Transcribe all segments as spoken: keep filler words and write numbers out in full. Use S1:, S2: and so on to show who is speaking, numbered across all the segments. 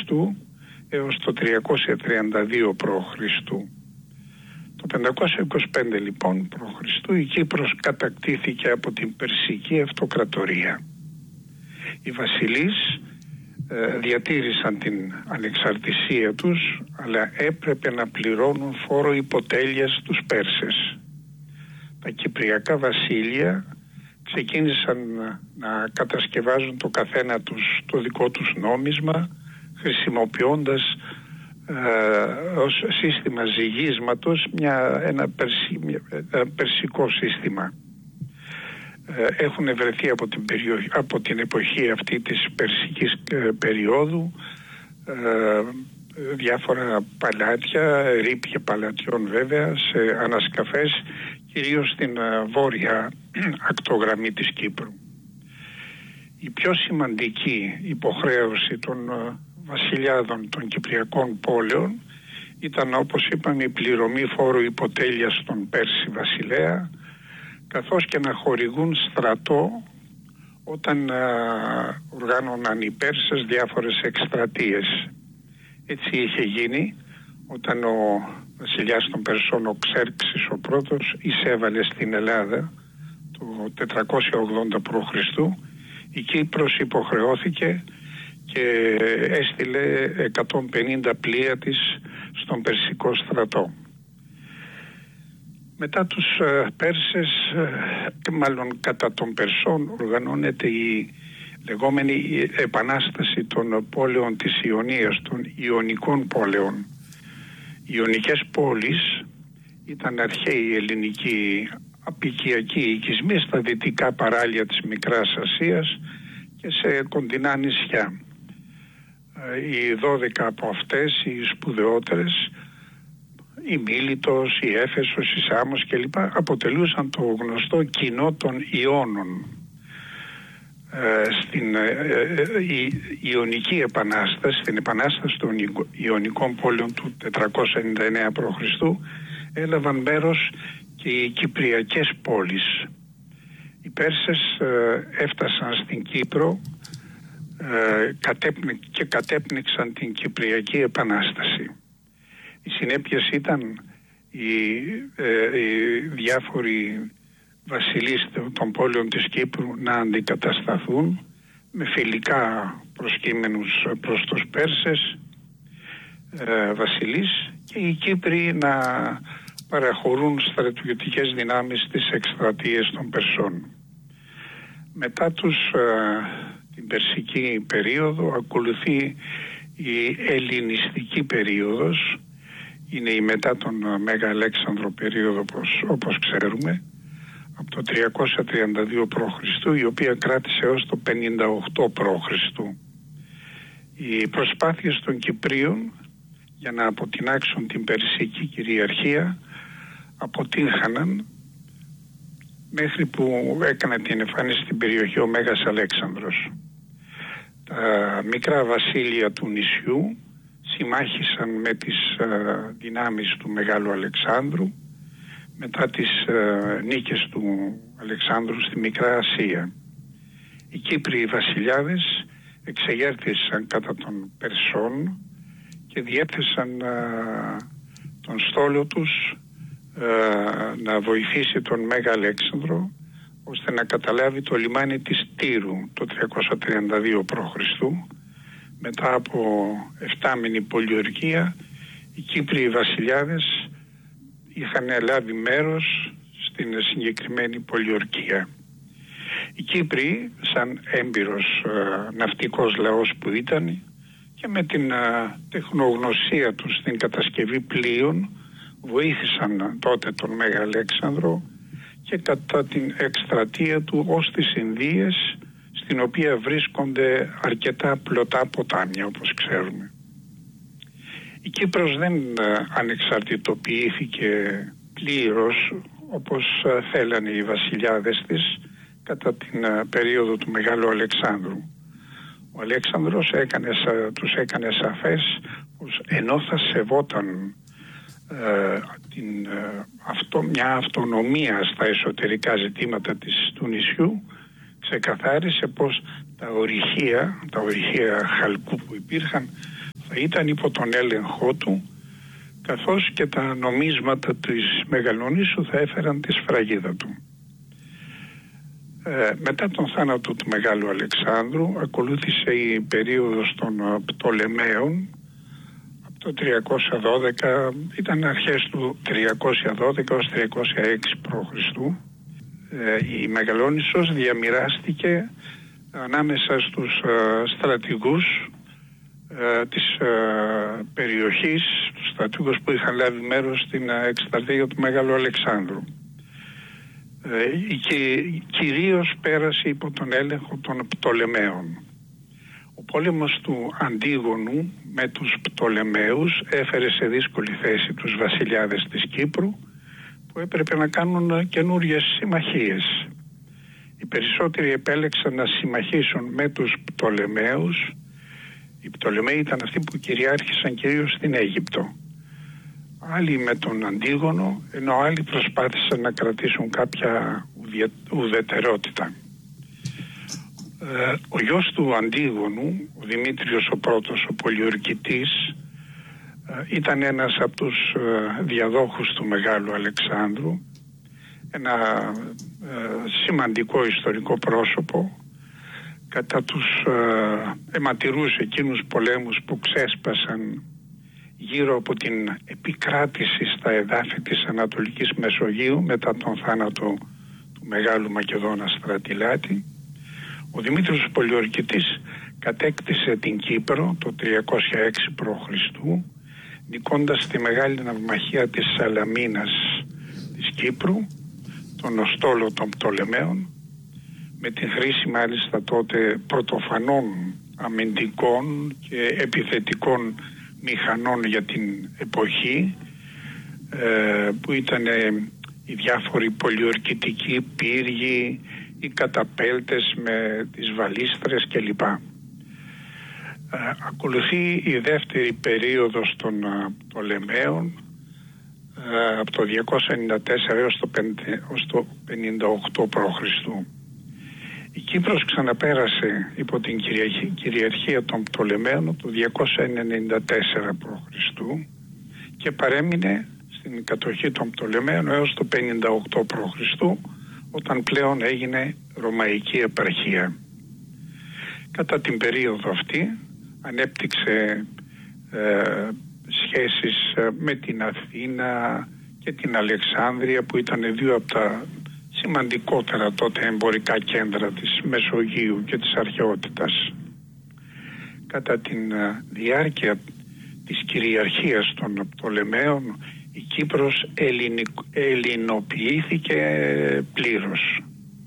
S1: π.Χ. έως το τριακόσια τριάντα δύο π.Χ. Το πεντακόσια είκοσι πέντε λοιπόν π.Χ. η Κύπρος κατακτήθηκε από την Περσική Αυτοκρατορία. Οι βασιλείς ε, διατήρησαν την ανεξαρτησία τους, αλλά έπρεπε να πληρώνουν φόρο υποτέλειας στους Πέρσες. Τα κυπριακά βασίλεια ξεκίνησαν να, να κατασκευάζουν το καθένα τους το δικό τους νόμισμα, χρησιμοποιώντας ε, ως σύστημα ζυγίσματος μια, ένα, περσι, μια, ένα περσικό σύστημα. Ε, έχουν βρεθεί από την, περιοχή, από την εποχή αυτή της περσικής ε, περίοδου ε, διάφορα παλάτια, ρήπια παλατιών βέβαια, σε ανασκαφές, κυρίως στην ε, βόρεια ακτογραμμή της Κύπρου. Η πιο σημαντική υποχρέωση των ε, βασιλιάδων των κυπριακών πόλεων ήταν, όπως είπαμε, η πληρωμή φόρου υποτέλειας στον Πέρση βασιλέα, καθώς και να χορηγούν στρατό όταν α, οργάνωναν οι Πέρσες διάφορες εκστρατείες. Έτσι είχε γίνει όταν ο βασιλιάς των Περσών, ο Ξέρξης ο πρώτος, εισέβαλε στην Ελλάδα το τετρακόσια ογδόντα π.Χ. Η Κύπρος υποχρεώθηκε και έστειλε εκατόν πενήντα πλοία της στον Περσικό στρατό. Μετά τους ε, Πέρσες, ε, μάλλον κατά των Περσών, οργανώνεται η λεγόμενη επανάσταση των πόλεων της Ιωνίας, των Ιωνικών πόλεων. Οι Ιωνικές πόλεις ήταν αρχαίοι ελληνικοί απικιακοί οικισμοί στα δυτικά παράλια της Μικράς Ασίας και σε κοντινά νησιά. Οι δώδεκα από αυτές, οι σπουδαιότερες, η Μίλητος, η Έφεσος, η Σάμος κλπ. Αποτελούσαν το γνωστό κοινό των Ιώνων. Ε, στην ε, ε, η, η Ιωνική Επανάσταση, στην Επανάσταση των Ιωνικών πόλεων του τετρακόσια ενενήντα εννέα π.Χ. έλαβαν μέρος και οι Κυπριακές πόλεις. Οι Πέρσες ε, έφτασαν στην Κύπρο ε, κατέπνι, και κατέπνιξαν την Κυπριακή Επανάσταση. Οι συνέπειες ήταν οι, ε, οι διάφοροι βασιλείς των πόλεων της Κύπρου να αντικατασταθούν με φιλικά προσκύμενους προς τους Πέρσες ε, βασιλείς και οι Κύπροι να παραχωρούν στρατιωτικές δυνάμεις στις εκστρατείες των Περσών. Μετά τους ε, την Περσική περίοδο ακολουθεί η Ελληνιστική περίοδος. Είναι η μετά τον Μέγα Αλέξανδρο περίοδο, όπως, όπως ξέρουμε, από το τριακόσια τριάντα δύο π.Χ., η οποία κράτησε έως το πενήντα οκτώ π.Χ. Οι προσπάθειες των Κυπρίων για να αποτινάξουν την Περσική κυριαρχία αποτύχαναν μέχρι που έκανε την εμφάνιση στην περιοχή ο Μέγας Αλέξανδρος. Τα μικρά βασίλεια του νησιού συμμάχησαν με τις uh, δυνάμεις του Μεγάλου Αλεξάνδρου μετά τις uh, νίκες του Αλεξάνδρου στη Μικρά Ασία. Οι Κύπριοι βασιλιάδες εξεγέρθησαν κατά των Περσών και διέθεσαν uh, τον στόλο τους uh, να βοηθήσει τον Μέγα Αλέξανδρο ώστε να καταλάβει το λιμάνι της Τύρου το τριακόσια τριάντα δύο π.Χ. Μετά από εφτάμηνη πολιορκία, οι Κύπριοι βασιλιάδες είχαν λάβει μέρος στην συγκεκριμένη πολιορκία. Οι Κύπριοι, σαν έμπειρος ε, ναυτικός λαός που ήταν και με την ε, τεχνογνωσία τους στην κατασκευή πλοίων, βοήθησαν τότε τον Μέγα Αλέξανδρο και κατά την εκστρατεία του ως τις Ινδίες, στην οποία βρίσκονται αρκετά πλωτά ποτάμια, όπως ξέρουμε. Η Κύπρος δεν ανεξαρτητοποιήθηκε πλήρως όπως θέλανε οι βασιλιάδες της κατά την περίοδο του Μεγάλου Αλεξάνδρου. Ο Αλέξανδρος έκανε, τους έκανε σαφές πως ενώ θα σεβόταν ε, την, ε, αυτό, μια αυτονομία στα εσωτερικά ζητήματα της, του νησιού, ξεκαθάρισε πως τα ορυχεία, τα ορυχεία χαλκού που υπήρχαν θα ήταν υπό τον έλεγχό του, καθώς και τα νομίσματα της Μεγαλονίσου θα έφεραν τη σφραγίδα του. Ε, μετά τον θάνατο του Μεγάλου Αλεξάνδρου ακολούθησε η περίοδος των Πτολεμαίων από το τριακόσια δώδεκα, ήταν αρχές του τριακόσια δώδεκα έως τριακόσια έξι προ Χριστού. Ε, η Μεγαλόνισσος διαμοιράστηκε ανάμεσα στους ε, στρατηγούς ε, της ε, περιοχής, τους στρατηγούς που είχαν λάβει μέρος στην ε, εκστρατεία του Μεγάλου Αλεξάνδρου. Ε, και κυρίως πέρασε υπό τον έλεγχο των Πτολεμαίων. Ο πόλεμος του Αντίγονου με τους Πτολεμαίους έφερε σε δύσκολη θέση τους βασιλιάδες της Κύπρου, που έπρεπε να κάνουν καινούριες συμμαχίες. Οι περισσότεροι επέλεξαν να συμμαχήσουν με τους Πτολεμαίους. Οι Πτολεμαίοι ήταν αυτοί που κυριάρχησαν κυρίως στην Αίγυπτο. Άλλοι με τον Αντίγονο, ενώ άλλοι προσπάθησαν να κρατήσουν κάποια ουδετερότητα. Ε, ο γιος του Αντίγονου, ο Δημήτριος ο πρώτος, ο Πολιορκητής, ε, ήταν ένας από τους ε, διαδόχους του Μεγάλου Αλεξάνδρου, ένα ε, σημαντικό ιστορικό πρόσωπο κατά τους ε, αιματηρούς εκείνους πολέμους που ξέσπασαν γύρω από την επικράτηση στα εδάφη της Ανατολικής Μεσογείου μετά τον θάνατο του Μεγάλου Μακεδόνα Στρατιλάτη. Ο Δημήτριος Πολιορκητής κατέκτησε την Κύπρο το τριακόσια έξι προ Χριστού, νικώντας τη μεγάλη ναυμαχία της Σαλαμίνας της Κύπρου, τον οστόλο των Πτολεμαίων, με την χρήση μάλιστα τότε πρωτοφανών αμυντικών και επιθετικών μηχανών για την εποχή, ε, που ήταν οι διάφοροι πολιορκητικοί πύργοι, οι καταπέλτες με τις βαλίστρες κλπ. Ε, ακολουθεί η δεύτερη περίοδος των Πτολεμαίων, ε, από το διακόσια ενενήντα τέσσερα έως το, έως το πενήντα οκτώ προ Χριστού. Η Κύπρος ξαναπέρασε υπό την κυριαρχία των Πτολεμαίων το διακόσια ενενήντα τέσσερα προ Χριστού και παρέμεινε στην κατοχή των Πτολεμαίων έως το πενήντα οκτώ προ Χριστού, όταν πλέον έγινε Ρωμαϊκή επαρχία. Κατά την περίοδο αυτή ανέπτυξε ε, σχέσεις με την Αθήνα και την Αλεξάνδρεια, που ήταν δύο από τα σημαντικότερα τότε εμπορικά κέντρα της Μεσογείου και της αρχαιότητας. Κατά τη διάρκεια της κυριαρχίας των Πτολεμαίων, η Κύπρος ελληνικ, ελληνοποιήθηκε πλήρως.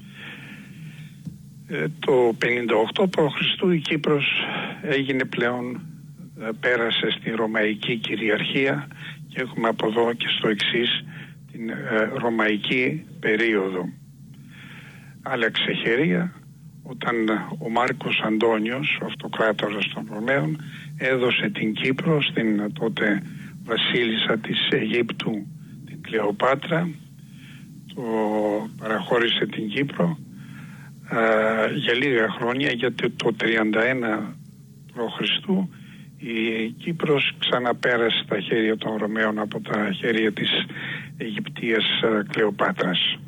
S1: Ε, το πενήντα οκτώ προ Χριστού η Κύπρος έγινε πλέον, πέρασε στη Ρωμαϊκή κυριαρχία και έχουμε από εδώ και στο εξής την ε, Ρωμαϊκή περίοδο. Άλλαξε χέρια όταν ο Μάρκος Αντώνιος, ο αυτοκράτορας των Ρωμαίων, έδωσε την Κύπρο στην τότε βασίλισσα της Αιγύπτου, την Κλεοπάτρα. Το παραχώρησε την Κύπρο α, για λίγα χρόνια, γιατί το τριάντα ένα προ Χριστού η Κύπρος ξαναπέρασε στα χέρια των Ρωμαίων από τα χέρια της Αιγυπτίας Κλεοπάτρας.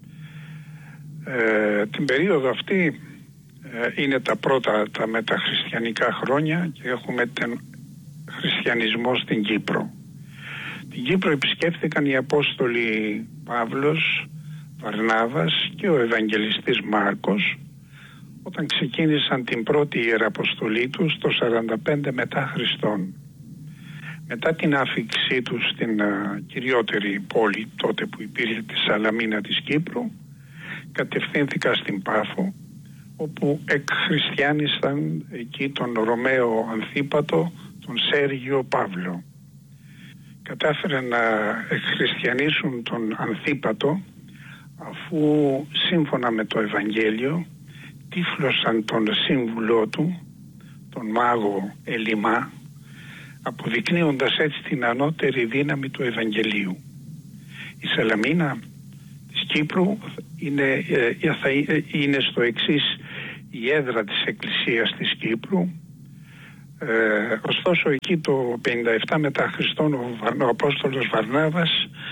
S1: Ε, την περίοδο αυτή ε, είναι τα πρώτα τα μεταχριστιανικά χρόνια και έχουμε τον χριστιανισμό στην Κύπρο. Την Κύπρο επισκέφθηκαν οι Απόστολοι Παύλος, Βαρνάβας και ο Ευαγγελιστής Μάρκος όταν ξεκίνησαν την πρώτη ιεραποστολή τους το σαράντα πέντε μετά Χριστόν. Μετά την άφηξή τους στην uh, κυριότερη πόλη τότε που υπήρχε, τη Σαλαμίνα της Κύπρου, κατευθύνθηκα στην Πάφο, όπου εκχριστιάνισαν εκεί τον Ρωμαίο Ανθίπατο, τον Σέργιο Παύλο. Κατάφεραν να εκχριστιανίσουν τον Ανθίπατο, αφού σύμφωνα με το Ευαγγέλιο τύφλωσαν τον σύμβουλό του, τον μάγο Ελιμά, αποδεικνύοντας έτσι την ανώτερη δύναμη του Ευαγγελίου. Η Σαλαμίνα της Κύπρου είναι, θα είναι στο εξής η έδρα της Εκκλησίας της Κύπρου, Ε, ωστόσο εκεί το πενήντα επτά μετά Χριστόν ο, ο Απόστολος Βαρνάβας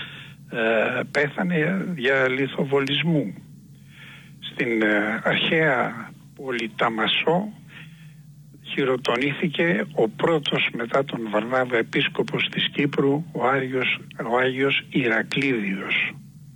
S1: ε, πέθανε για λιθοβολισμού. Στην ε, αρχαία πόλη Ταμασό χειροτονήθηκε ο πρώτος μετά τον Βαρνάβα επίσκοπος της Κύπρου, ο Άγιος, ο Άγιος Ηρακλήδιος.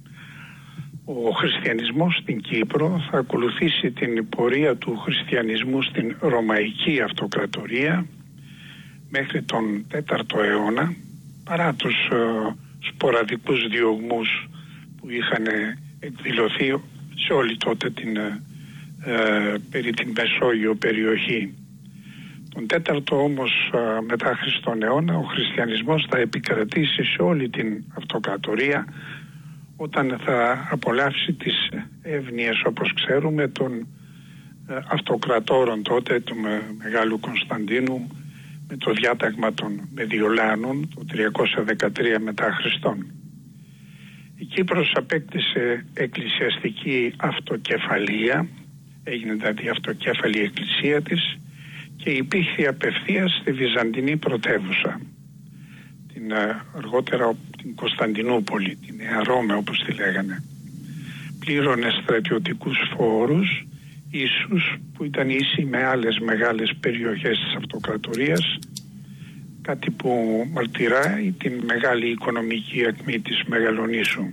S1: Ο χριστιανισμός στην Κύπρο θα ακολουθήσει την πορεία του χριστιανισμού στην Ρωμαϊκή Αυτοκρατορία μέχρι τον τέταρτο αιώνα, παρά τους ε, σποραδικούς διωγμούς που είχαν εκδηλωθεί σε όλη τότε την ε, ε, περί την Μεσόγειο περιοχή. Τον τέταρτο όμως ε, μετά Χριστόν αιώνα ο χριστιανισμός θα επικρατήσει σε όλη την αυτοκρατορία, όταν θα απολαύσει τις εύνοίες, όπως ξέρουμε, των ε, αυτοκρατόρων τότε του Μεγάλου Κωνσταντίνου με το διάταγμα των Μεδιολάνων το τριακόσια δεκατρία μετά Χριστόν. Η Κύπρος απέκτησε εκκλησιαστική αυτοκεφαλία, έγινε δηλαδή αυτοκέφαλη εκκλησία της και υπήρχε απευθείας στη Βυζαντινή πρωτεύουσα, την αργότερα την Κωνσταντινούπολη, την Νέα Ρώμη όπως τη λέγανε. Πλήρωνε στρατιωτικούς φόρους ίσους που ήταν ίσοι με άλλες μεγάλες περιοχές της αυτοκρατορίας, κάτι που μαρτυράει την μεγάλη οικονομική ακμή της Μεγαλονήσου.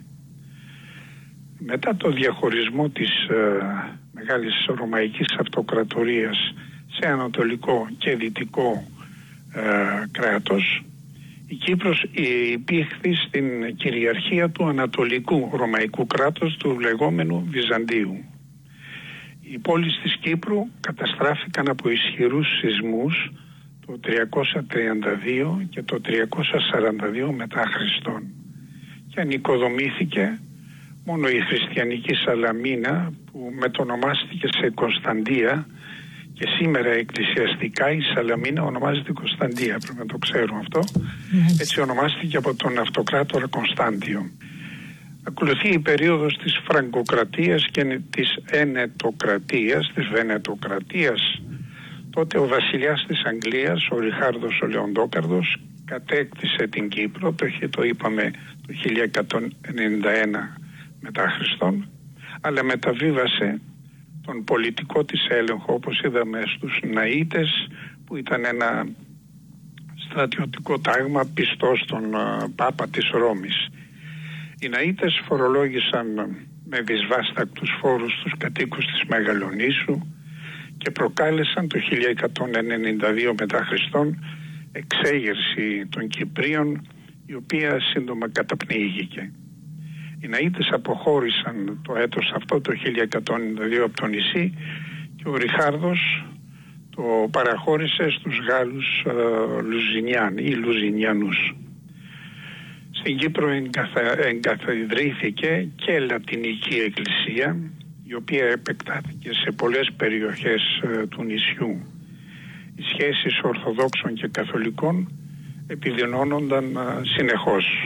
S1: Μετά το διαχωρισμό της ε, μεγάλης Ρωμαϊκής Αυτοκρατορίας σε ανατολικό και δυτικό ε, κράτος, η Κύπρος υπήρχε στην κυριαρχία του ανατολικού ρωμαϊκού κράτους, του λεγόμενου Βυζαντίου. Οι πόλεις της Κύπρου καταστράφηκαν από ισχυρούς σεισμούς το τριακόσια τριάντα δύο και το τριακόσια σαράντα δύο μετά Χριστόν και ανοικοδομήθηκε μόνο η χριστιανική Σαλαμίνα που μετονομάστηκε σε Κωνσταντία και σήμερα εκκλησιαστικά η Σαλαμίνα ονομάζεται Κωνσταντία, πρέπει να το ξέρουμε αυτό. Mm. Έτσι ονομάστηκε από τον αυτοκράτορα Κωνσταντιο. Ακολουθεί η περίοδος της Φραγκοκρατίας και της Ενετοκρατίας, της Βενετοκρατίας. Τότε ο βασιλιάς της Αγγλίας, ο Ριχάρδος ο Λεοντόκαρδος, κατέκτησε την Κύπρο, το, το είπαμε το χίλια εκατόν ενενήντα ένα μετά Χριστόν, αλλά μεταβίβασε τον πολιτικό της έλεγχο, όπως είδαμε, στους Ναΐτες, που ήταν ένα στρατιωτικό τάγμα πιστό στον uh, Πάπα της Ρώμης. Οι Ναΐτες φορολόγησαν με δυσβάστακτους φόρους τους κατοίκους της Μεγαλονήσου και προκάλεσαν το χίλια εκατόν ενενήντα δύο μετά Χριστόν εξέγερση των Κυπρίων, η οποία σύντομα καταπνίγηκε. Οι Ναΐτες αποχώρησαν το έτος αυτό, το χίλια εκατόν ενενήντα δύο, από το νησί και ο Ριχάρδος το παραχώρησε στους Γάλλους uh, Λουζινιάν ή Λουζινιανούς. Στην Κύπρο εγκαθα, εγκαθιδρύθηκε και λατινική εκκλησία, η οποία επεκτάθηκε σε πολλές περιοχές uh, του νησιού. Οι σχέσεις Ορθοδόξων και Καθολικών επιδεινώνονταν uh, συνεχώς.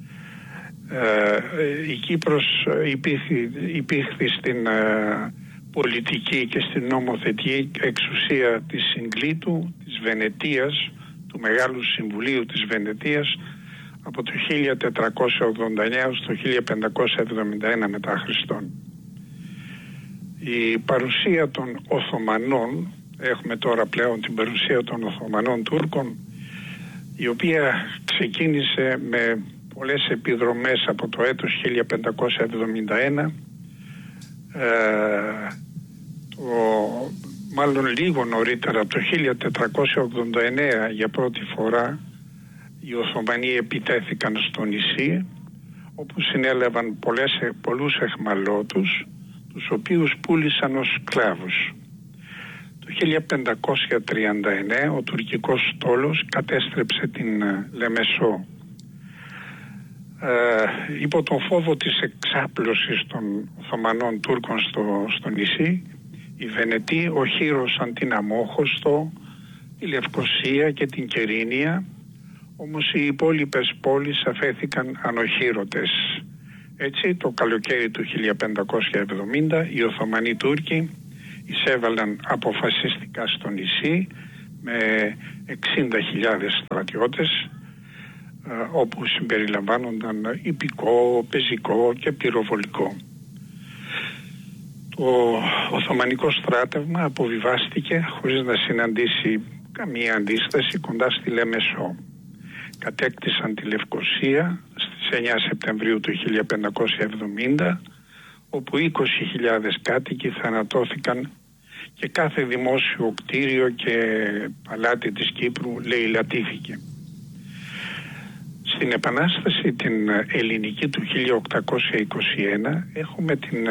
S1: Uh, η Κύπρος υπήρχε, υπήρχε στην uh, πολιτική και στην νομοθετική εξουσία της Συγκλήτου, της Βενετίας, του Μεγάλου Συμβουλίου της Βενετίας, από το χίλια τετρακόσια ογδόντα εννέα έως το χίλια πεντακόσια εβδομήντα ένα μετά Χριστόν. Η παρουσία των Οθωμανών, έχουμε τώρα πλέον την παρουσία των Οθωμανών Τούρκων, η οποία ξεκίνησε με πολλές επιδρομές από το έτος χίλια πεντακόσια εβδομήντα ένα, ε, το, μάλλον λίγο νωρίτερα, από το χίλια τετρακόσια ογδόντα εννέα για πρώτη φορά οι Οθωμανοί επιτέθηκαν στο νησί, όπου συνέλαβαν πολλές, πολλούς εχμαλώτους, τους οποίους πούλησαν ως σκλάβους. Το χίλια πεντακόσια τριάντα εννέα ο τουρκικός στόλος κατέστρεψε την Λεμεσό. Ε, υπό τον φόβο της εξάπλωσης των Οθωμανών Τούρκων στο, στο νησί, οι Βενετοί οχύρωσαν την Αμόχωστο, τη Λευκοσία και την Κερίνια, όμως οι υπόλοιπες πόλεις αφέθηκαν ανοχήρωτες. Έτσι, το καλοκαίρι του χίλια πεντακόσια εβδομήντα οι Οθωμανοί Τούρκοι εισέβαλαν αποφασιστικά στο νησί με εξήντα χιλιάδες στρατιώτες, όπου συμπεριλαμβάνονταν ιππικό, πεζικό και πυροβολικό. Το Οθωμανικό στράτευμα αποβιβάστηκε χωρίς να συναντήσει καμία αντίσταση κοντά στη Λέμεσό. Κατέκτησαν τη Λευκοσία στις εννιά Σεπτεμβρίου του χίλια πεντακόσια εβδομήντα, όπου είκοσι χιλιάδες κάτοικοι θανατώθηκαν και κάθε δημόσιο κτίριο και παλάτι της Κύπρου λαιλατήθηκε. Στην Επανάσταση την ελληνική του χίλια οκτακόσια είκοσι ένα έχουμε την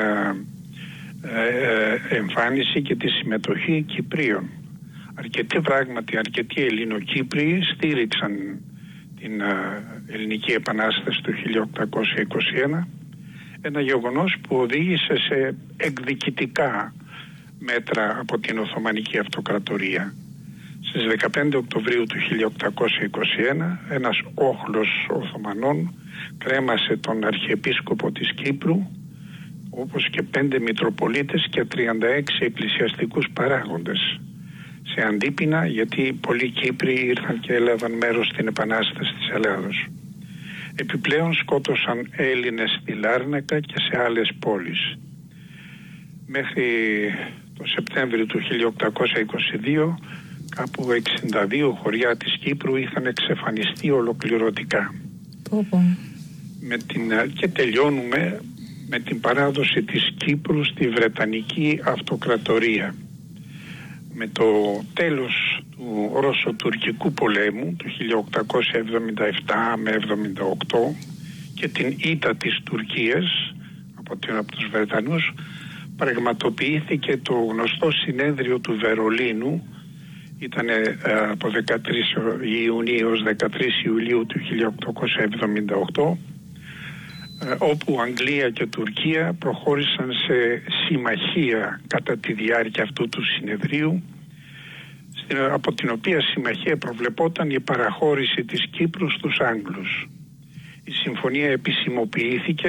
S1: ε, εμφάνιση και τη συμμετοχή Κυπρίων. Αρκετοί πράγματι, αρκετοί Ελληνοκύπριοι στήριξαν την ε, ελληνική Επανάσταση του χίλια οκτακόσια είκοσι ένα, ένα γεγονός που οδήγησε σε εκδικητικά μέτρα από την Οθωμανική Αυτοκρατορία. Στις δεκαπέντε Οκτωβρίου του χίλια οκτακόσια είκοσι ένα ένας όχλος Οθωμανών κρέμασε τον Αρχιεπίσκοπο της Κύπρου, όπως και πέντε Μητροπολίτες και τριάντα έξι εκκλησιαστικούς παράγοντες, σε αντίπεινα γιατί πολλοί Κύπροι ήρθαν και έλαβαν μέρος στην Επανάσταση της Ελλάδος. Επιπλέον σκότωσαν Έλληνες στη Λάρνακα και σε άλλες πόλεις. Μέχρι το Σεπτέμβριο του χίλια οκτακόσια είκοσι δύο κάπου εξήντα δύο χωριά της Κύπρου είχαν εξαφανιστεί ολοκληρωτικά.
S2: Πόπο.
S1: Με την, και τελειώνουμε με την παράδοση της Κύπρου στη Βρετανική Αυτοκρατορία. Με το τέλος του Ρωσοτουρκικού πολέμου του χίλια οκτακόσια εβδομήντα επτά με εβδομήντα οκτώ και την ήττα της Τουρκίας από, την, από τους Βρετανούς, πραγματοποιήθηκε το γνωστό συνέδριο του Βερολίνου. Ήταν από δεκατρείς Ιουνίου έως δεκατρείς Ιουλίου του χίλια οκτακόσια εβδομήντα οκτώ, όπου Αγγλία και Τουρκία προχώρησαν σε συμμαχία κατά τη διάρκεια αυτού του συνεδρίου, από την οποία συμμαχία προβλεπόταν η παραχώρηση της Κύπρου στους Άγγλους. Η συμφωνία επισημοποιήθηκε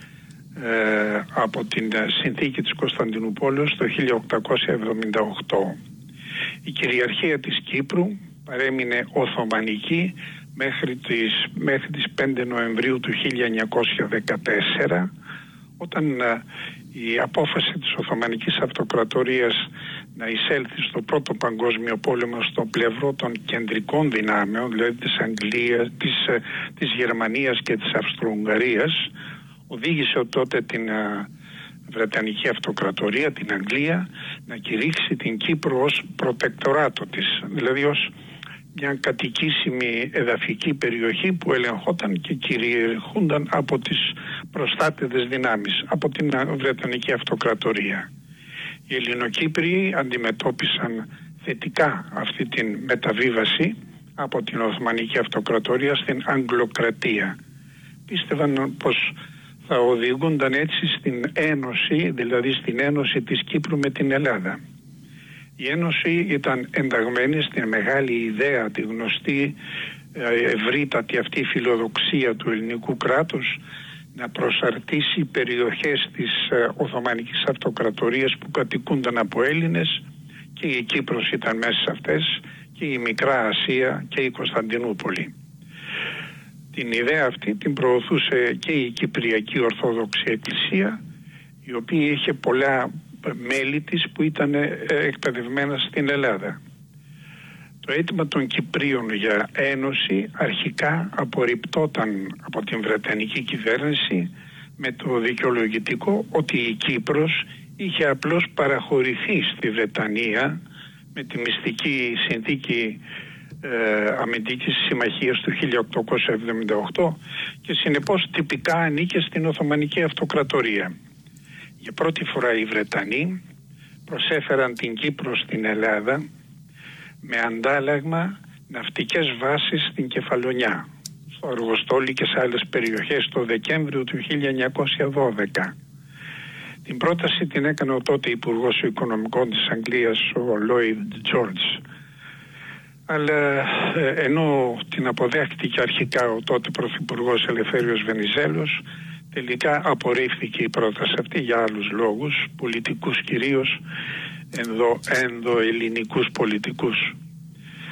S1: ε, από την συνθήκη της Κωνσταντινούπολης το χίλια οκτακόσια εβδομήντα οκτώ. Η κυριαρχία της Κύπρου παρέμεινε Οθωμανική μέχρι τις, μέχρι τις πέντε Νοεμβρίου του χίλια εννιακόσια δεκατέσσερα, όταν uh, η απόφαση της Οθωμανικής Αυτοκρατορίας να εισέλθει στο Πρώτο Παγκόσμιο Πόλεμο στο πλευρό των κεντρικών δυνάμεων, δηλαδή της Αγγλίας, της, uh, της Γερμανίας και της Αυστρο-Ουγγαρίας, οδήγησε τότε την uh, Βρετανική Αυτοκρατορία, την Αγγλία, να κηρύξει την Κύπρο ως προτεκτοράτο της, δηλαδή ως μια κατοικήσιμη εδαφική περιοχή που ελεγχόταν και κυριαρχούνταν από τις προστάτευες δυνάμεις, από την Βρετανική Αυτοκρατορία. Οι Ελληνοκύπριοι αντιμετώπισαν θετικά αυτή την μεταβίβαση από την Οθωμανική Αυτοκρατορία στην Αγγλοκρατία. Πίστευαν πως θα οδηγούνταν έτσι στην ένωση, δηλαδή στην ένωση της Κύπρου με την Ελλάδα. Η Ένωση ήταν ενταγμένη στην μεγάλη ιδέα, τη γνωστή ευρύτατη αυτή φιλοδοξία του ελληνικού κράτους να προσαρτήσει περιοχές της Οθωμανικής Αυτοκρατορίας που κατοικούνταν από Έλληνες, και η Κύπρος ήταν μέσα σε αυτές, και η Μικρά Ασία και η Κωνσταντινούπολη. Την ιδέα αυτή την προωθούσε και η Κυπριακή Ορθόδοξη Εκκλησία, η οποία είχε πολλά μέλη της που ήταν εκπαιδευμένα στην Ελλάδα. Το αίτημα των Κυπρίων για ένωση αρχικά απορριπτόταν από την Βρετανική κυβέρνηση με το δικαιολογητικό ότι η Κύπρος είχε απλώς παραχωρηθεί στη Βρετανία με τη μυστική συνθήκη ε, αμυντικής συμμαχίας του χίλια οκτακόσια εβδομήντα οκτώ και συνεπώς τυπικά ανήκε στην Οθωμανική Αυτοκρατορία. Για πρώτη φορά οι Βρετανοί προσέφεραν την Κύπρο στην Ελλάδα με αντάλλαγμα ναυτικές βάσεις στην Κεφαλονιά, στο Αργοστόλι και σε άλλες περιοχές το Δεκέμβριο του χίλια εννιακόσια δώδεκα. Την πρόταση την έκανε ο τότε Υπουργός Οικονομικών της Αγγλίας, ο Λόιντ Τζόρτζ. Αλλά ενώ την αποδέχτηκε αρχικά ο τότε Πρωθυπουργός Ελευθέριος Βενιζέλος, τελικά απορρίφθηκε η πρόταση αυτή για άλλους λόγους, πολιτικούς κυρίως, ενδο, ενδοελληνικούς πολιτικούς.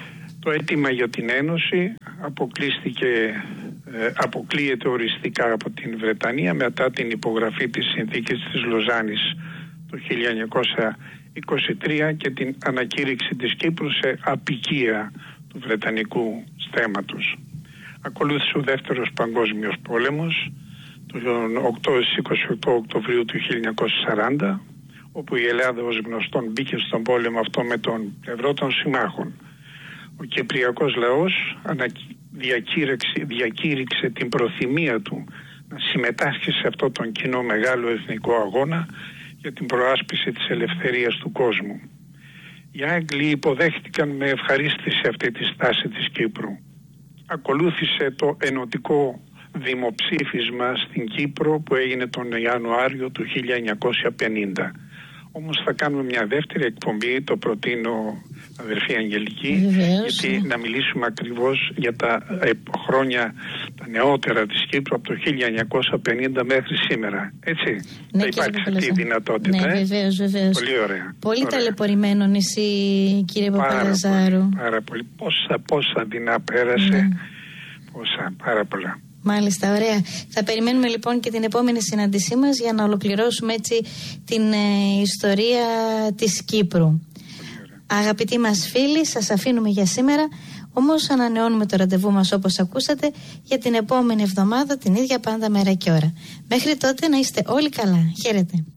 S1: Το αίτημα για την Ένωση αποκλείστηκε, ε, αποκλείεται οριστικά από την Βρετανία μετά την υπογραφή της συνθήκης της Λοζάνης το χίλια εννιακόσια είκοσι τρία και την ανακήρυξη της Κύπρου σε απικία του Βρετανικού στέματος. Ακολούθησε ο Δεύτερος Παγκόσμιος Πόλεμος τον είκοσι οκτώ Οκτωβρίου του χίλια εννιακόσια σαράντα, όπου η Ελλάδα ως γνωστόν μπήκε στον πόλεμο αυτό με τον πλευρό των συμμάχων. Ο κυπριακός λαός διακήρυξε, διακήρυξε την προθυμία του να συμμετάσχει σε αυτό τον κοινό μεγάλο εθνικό αγώνα για την προάσπιση της ελευθερίας του κόσμου. Οι Άγγλοι υποδέχτηκαν με ευχαρίστηση αυτή τη στάση της Κύπρου. Ακολούθησε το ενωτικό δημοψήφισμα στην Κύπρο που έγινε τον Ιανουάριο του χίλια εννιακόσια πενήντα. Όμως θα κάνουμε μια δεύτερη εκπομπή, το προτείνω αδερφή Αγγελική,
S2: Βεβαίως,
S1: γιατί
S2: ναι.
S1: να μιλήσουμε ακριβώς για τα ε, χρόνια τα νεότερα της Κύπρου από το χίλια εννιακόσια πενήντα μέχρι σήμερα. Έτσι,
S2: Ναι,
S1: θα υπάρξει αυτή η δυνατότητα.
S2: Ναι,
S1: ε?
S2: βεβαίως, βεβαίως.
S1: Πολύ ωραία.
S2: Πολύ
S1: ωραία.
S2: ταλαιπωρημένο νησί, κύριε
S1: Πάρα
S2: Παπαλαζάρου.
S1: πολύ, πάρα πολύ. Πόσα, πόσα δεινά πέρασε,
S2: Ναι.
S1: πόσα, πάρα πολλά.
S2: Μάλιστα, ωραία. Θα περιμένουμε λοιπόν και την επόμενη συνάντησή μας για να ολοκληρώσουμε έτσι την ε, ιστορία της Κύπρου. Αγαπητοί μας φίλοι, σας αφήνουμε για σήμερα, όμως ανανεώνουμε το ραντεβού μας όπως ακούσατε για την επόμενη εβδομάδα την ίδια πάντα μέρα και ώρα. Μέχρι τότε να είστε όλοι καλά. Χαίρετε.